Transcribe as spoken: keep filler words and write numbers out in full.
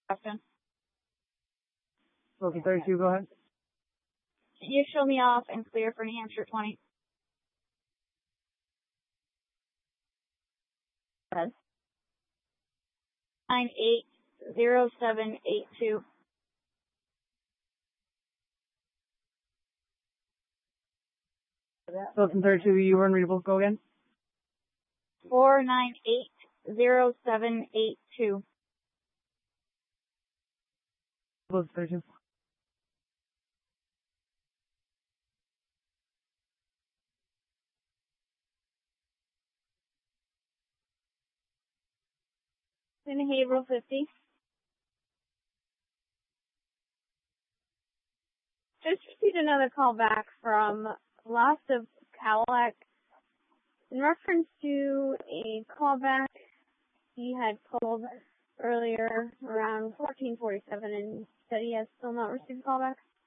Question. Wilson thirty-two, go ahead. Can you show me off and clear for New Hampshire twenty? Go ahead. nine eight zero seven eight two. Wilson thirty-two, you were unreadable. Go again. four nine eight zero seven eight two. Wilson thirty-two. In Haverhill fifty. Just received another call back from Lost of Cadillac in reference to a callback he had called earlier around fourteen forty-seven and said he has still not received a callback.